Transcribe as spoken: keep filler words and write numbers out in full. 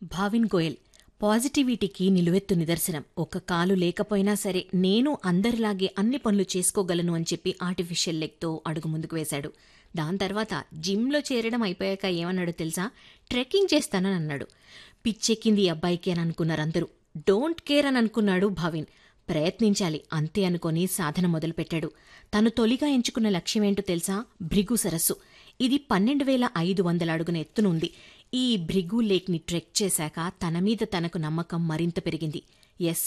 భావిన్ గోయల్ పాజిటివిటీకి నిలువెత్తు నిదర్శనం. ఒక కాలు లేకపోయినా సరే నేను అందరిలాగే అన్ని పనులు చేసుకోగలను అని చెప్పి ఆర్టిఫిషియల్ లెగ్తో అడుగు ముందుకు వేశాడు. దాని తర్వాత జిమ్లో చేరడం అయిపోయాక ఏమన్నాడు తెలుసా? ట్రెక్కింగ్ చేస్తానని అన్నాడు. పిచ్చెక్కింది ఈ అబ్బాయికి అని అనుకున్నారందరూ. డోంట్ కేర్ అని అనుకున్నాడు భావిన్. ప్రయత్నించాలి అంతే అనుకొని సాధన మొదలుపెట్టాడు. తను తొలిగా ఎంచుకున్న లక్ష్యమేంటో తెలుసా? భృగు సరస్సు. ఇది పన్నెండు వేల ఐదు వందల అడుగున ఎత్తునుంది. ఈ భృగు లేక్ని ట్రెక్ చేశాక తన మీద తనకు నమ్మకం మరింత పెరిగింది. ఎస్